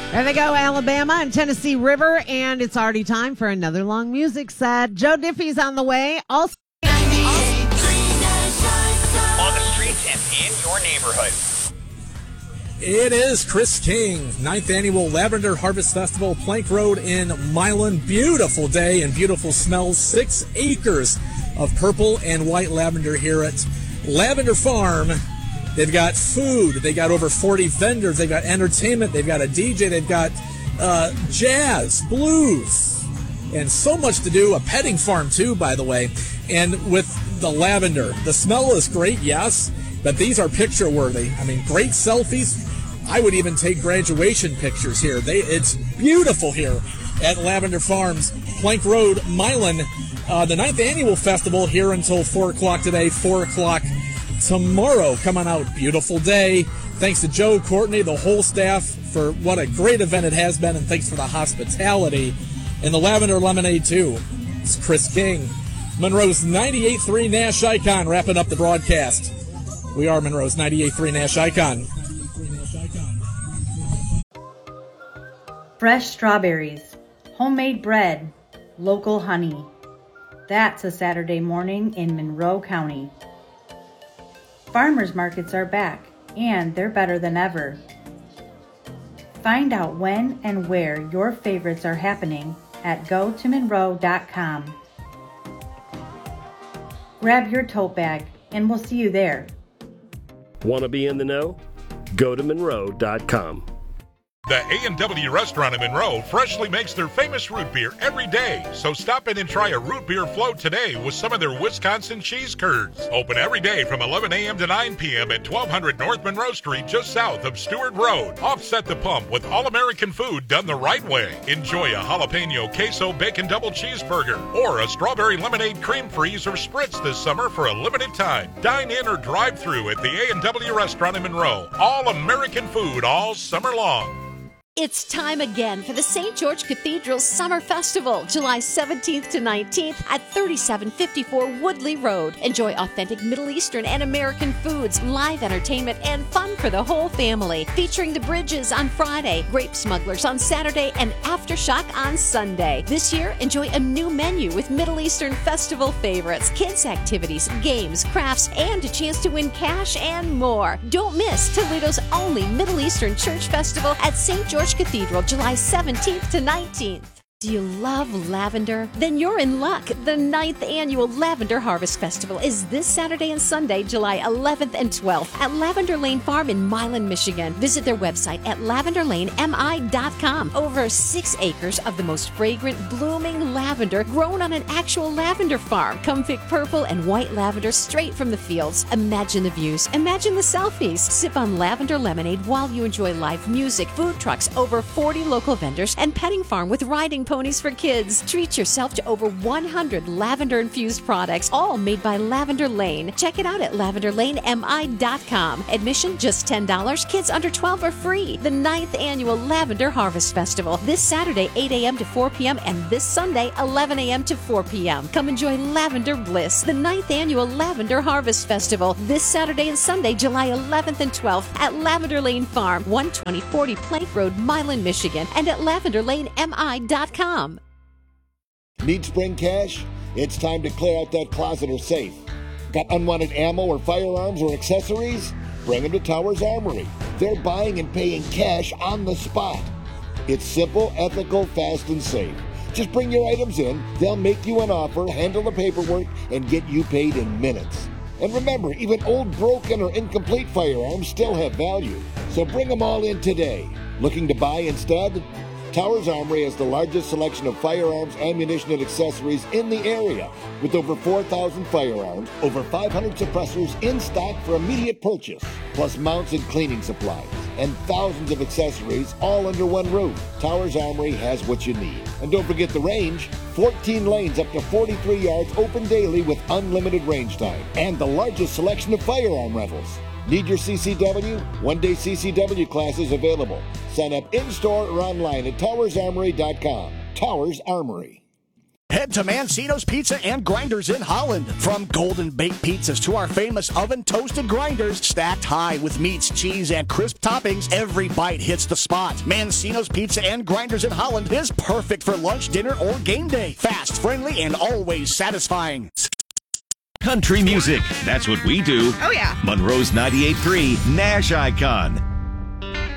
There they go, Alabama and Tennessee River, and it's already time for another long music set. Joe Diffie's on the way. Also on the streets and in your neighborhood. It is Chris King, 9th Annual Lavender Harvest Festival, Plank Road in Milan. Beautiful day and beautiful smells. 6 acres of purple and white lavender here at Lavender Farm. They've got food. They got over 40 vendors. They've got entertainment. They've got a DJ. They've got jazz, blues, and so much to do. A petting farm, too, by the way. And with the lavender, the smell is great, yes, but these are picture-worthy. I mean, great selfies. I would even take graduation pictures here. It's beautiful here at Lavender Farms, Plank Road, Milan. The 9th Annual Festival here until 4 o'clock today, 4 o'clock tomorrow. Come on out. Beautiful day. Thanks to Joe, Courtney, the whole staff for what a great event it has been, and thanks for the hospitality. And the Lavender Lemonade, too. It's Chris King. Monroe's 98.3 Nash Icon wrapping up the broadcast. We are Monroe's 98.3 Nash Icon. Fresh strawberries, homemade bread, local honey. That's a Saturday morning in Monroe County. Farmers markets are back, and they're better than ever. Find out when and where your favorites are happening at gotomonroe.com. Grab your tote bag, and we'll see you there. Want to be in the know? Go to Monroe.com. The A&W restaurant in Monroe freshly makes their famous root beer every day. So stop in and try a root beer float today with some of their Wisconsin cheese curds. Open every day from 11 a.m. to 9 p.m. at 1200 North Monroe Street, just south of Stewart Road. Offset the pump with all-American food done the right way. Enjoy a jalapeno queso bacon double cheeseburger or a strawberry lemonade cream freeze or spritz this summer for a limited time. Dine in or drive through at the A&W restaurant in Monroe. All-American food all summer long. It's time again for the St. George Cathedral Summer Festival, July 17th to 19th at 3754 Woodley Road. Enjoy authentic Middle Eastern and American foods, live entertainment, and fun for the whole family. Featuring the Bridges on Friday, Grape Smugglers on Saturday, and Aftershock on Sunday. This year, enjoy a new menu with Middle Eastern festival favorites, kids' activities, games, crafts, and a chance to win cash and more. Don't miss Toledo's only Middle Eastern Church Festival at St. George Cathedral, July 17th to 19th. Do you love lavender? Then you're in luck. The 9th Annual Lavender Harvest Festival is this Saturday and Sunday, July 11th and 12th at Lavender Lane Farm in Milan, Michigan. Visit their website at lavenderlanemi.com. Over 6 acres of the most fragrant, blooming lavender grown on an actual lavender farm. Come pick purple and white lavender straight from the fields. Imagine the views. Imagine the selfies. Sip on lavender lemonade while you enjoy live music, food trucks, over 40 local vendors, and petting farm with riding ponies for kids. Treat yourself to over 100 lavender-infused products, all made by Lavender Lane. Check it out at lavenderlanemi.com. Admission just $10. Kids under 12 are free. The 9th Annual Lavender Harvest Festival. This Saturday, 8 a.m. to 4 p.m. and this Sunday, 11 a.m. to 4 p.m. Come enjoy lavender bliss. The 9th Annual Lavender Harvest Festival. This Saturday and Sunday, July 11th and 12th at Lavender Lane Farm, 12040 Plank Road, Milan, Michigan, and at lavenderlanemi.com. Need spring cash? It's time to clear out that closet or safe. Got unwanted ammo or firearms or accessories? Bring them to Towers Armory. They're buying and paying cash on the spot. It's simple, ethical, fast, and safe. Just bring your items in, they'll make you an offer, handle the paperwork, and get you paid in minutes. And remember, even old, broken, or incomplete firearms still have value. So bring them all in today. Looking to buy instead? Towers Armory has the largest selection of firearms, ammunition, and accessories in the area, with over 4,000 firearms, over 500 suppressors in stock for immediate purchase, plus mounts and cleaning supplies, and thousands of accessories all under one roof. Towers Armory has what you need. And don't forget the range, 14 lanes up to 43 yards open daily with unlimited range time, and the largest selection of firearm rentals. Need your CCW? One-day CCW classes available. Sign up in-store or online at towersarmory.com. Towers Armory. Head Head to Mancino's Pizza and Grinders in Holland. From golden baked pizzas to our famous oven toasted grinders, stacked high with meats, cheese, and crisp toppings, every bite hits the spot. Mancino's Pizza and Grinders in Holland is perfect for lunch, dinner, or game day. Fast, friendly, and always satisfying. Country music. That's what we do. Oh, yeah. Monroe's 98.3 Nash Icon.